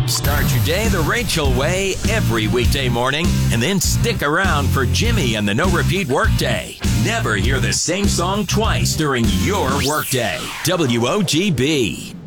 Start your day the Rachel way every weekday morning, and then stick around for Jimmy and the No Repeat Workday. Never hear the same song twice during your workday. WOGB.